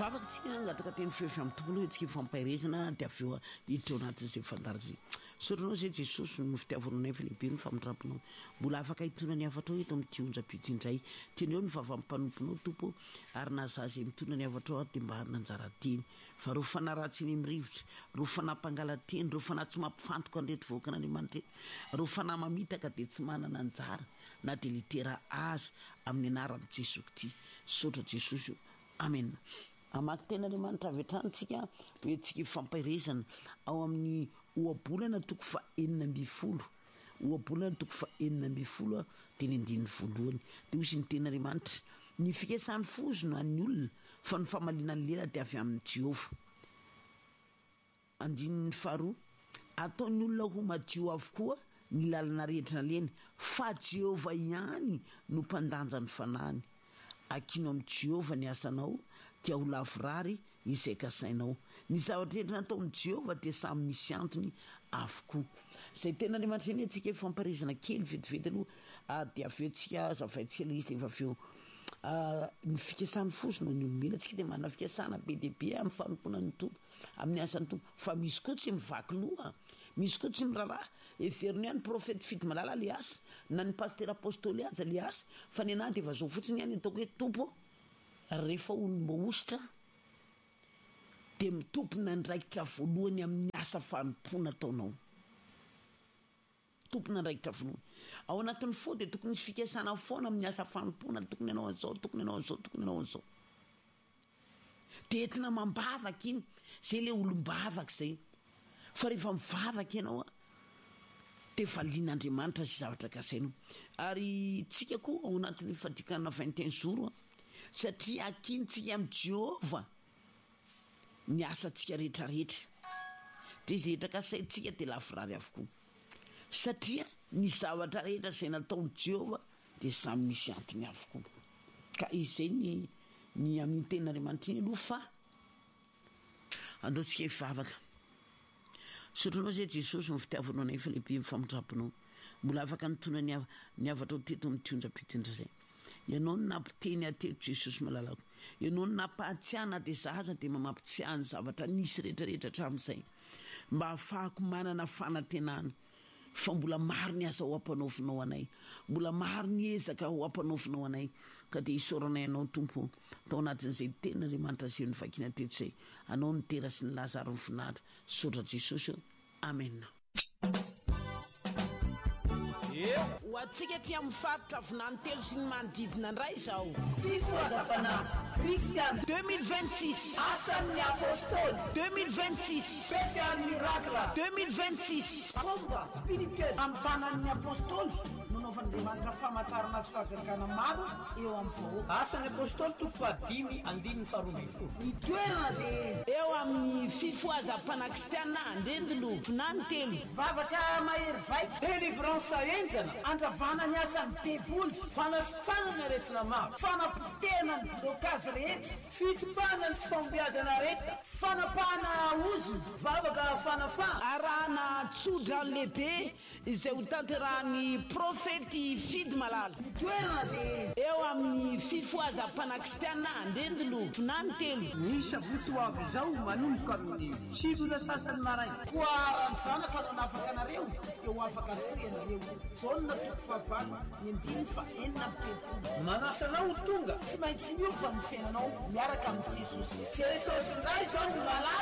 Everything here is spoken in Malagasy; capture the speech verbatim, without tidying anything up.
vavatsika ngataka teny fefy amin'ny tompolo itsika fampahirezana dia avy eo hiditra ao anatin'izay fandarizay sotranao zay Jesosy no fitiavanao fa lehibe ny famindrapinao mbola afaka hitona ny avatra eto amin'ity onjam-pito indray teneo ny vavampanomponao tompo ary na za zay mitona ny avatra dia mba nanjara-teny fa ro fanaratsy ny mirivotra ro fanampangalateny ro fana tsy mampifantoka andreto voakana Andriamanitra ro fana mamitaka dia tsy manana anjara na dia litera aza amin'ny anaran'i Jesosy ity sotra Jesosy amen. Amaky tena Andriamanitra avy hatranintsika hoe tsika fampahirezana ao amin'ny ohabolana toko fa enina amby folo ohabolana toko fa enina amby folo dia ny andininy voalohany dia hozy ny tena Andriamanitra ny fikasany fozy no an'ny olona fa ny famaliana ny lela dia avy amin'ny Jehova. Andininy faharoa ataony olona ho madio avokoa ny lalana rehetra naleny fa Jehova ihany no mpandanja ny fanahiny. Akino amin'ny Jehova ny asanao dia ho lavorary izay kasainao. Ny zavatra rehetra natao amin'ny Jehova dia samy misy antony avokoa. Zay tena Andriamanitra ny antsika famparizana kely vetivety aloha dia avy eo tsika zavaintsika le izy rehefa avy eo ny fikasany fosy no ny olombelona tsika dia manana fikasana be dia be amin'ny fanompona ny tompo amin'ny asan'ny tompo fa misy koa tsy mivaky loha misy koa tsy miraraha everiny ihany profety fity malala le asa na ny pasteur apôstôly aza le asa fa ny anahy dia vazao fotsiny ihany ataoko hoe tompo rehefa olomba ositra dia mitompona ndraikitra voalohany amin'ny asa fanompona ataonao tompona ndraikitra voalohany ao anatin'ny fo dia tokony misy fikasana foana amin'ny asa fanompona tokony anao an'izao tokony anao an'izao tokony anao an'izao dia entina mambavaka iny zay le olombavaka zay fa rehefa mivavaka ianao dia valian'Andriamanitra sy zavatra kasainao. Ary tsika koa ao anatin'ny fadikana vingt et un jours satria akintsika amin'ny Jehova ny asantsika rehetrarehetra dia izay rehetra kasaintsika dia lavorary avokoa satria ny zavatra rehetra izay nataon'i Jehova dia samy misy antony avokoa. Ka izay ny ny amin'ny ten'Andriamanitra iny aloha fa andaontsika hivavaka. Sotranao zay Jesosy ny fitiavanao anay fa lehibe ny famindrapinao mbola afaka nitona ny avatra ho teto amin'ny tionjam-pito indray ianao no nampiteny ateto Jesosy malalako ianao no nampahatsiahana dia zaza dia mamampitsiaha ny zavatra nisy rehetrarehetra hatramin'izay mba ahafahako manana fanantenana fa mbola maro ny asa ho ampanaovinao anay mbola maro ny ezaka ho ampanaovinao anay ka dia isaoranay anao tompo tao anatin'izay tena Andriamanitra zay ny vakina teto izay anao ny tera sy ny lazaro ny finahitra sotra Jesosy amen. Ho atsika ty amin'ny faritra vinany telo sy ny manodidina indray zao fifoazapana Kristiana deux mille vingt-six asan'ny apôstôly deux mille vingt-six spécial miracle deux mille vingt-six combat spirituel amin'ny tanan'ny apôstôly nanaovan'Andriamanitra famantarana azy fahaverakana maro eo amin'ny vahoaka asan'ny apôstôly tompo dimy andininy faharoa ambin'ny folo ny toerana dia eo amin'ny fifoazam-pana kristiana andendilo vinany telo vavaka mahery vaika délivrance enjana andravana ny asan'ny devoly fanasitsanana rehetra maro fanapitena ny blokazy rehetra fitimbana ny tsy fambiazana rehetra fanapahana oziny vavaka fanafana arahana tsodra lehibe izay ho tanterahan'ny profety Fidy Malala toerana dia eo amin'ny fifoazam-pana kristiana andendilo vinany telo misy votoavy izao manomboka amin'ny sivy sasany maraina koa amin'izany ka nanafaka anareo eo afaka toy ianareo zao no natoko fahavalo ny andiny fa enina ampeto manasanao tonga tsy maintsy niova ny fiainanao miaraka amin'ny Jesosy Jesosy ndray zao malala